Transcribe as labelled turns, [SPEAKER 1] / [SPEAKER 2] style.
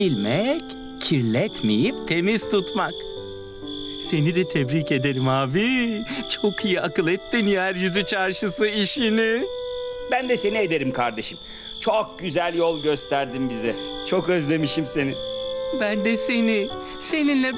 [SPEAKER 1] Bilmek, kirletmeyip temiz tutmak. Seni de tebrik ederim abi. Çok iyi akıl ettin yeryüzü çarşısı işini.
[SPEAKER 2] Ben de seni ederim kardeşim. Çok güzel yol gösterdin bize. Çok özlemişim seni.
[SPEAKER 1] Ben de seni. Seninle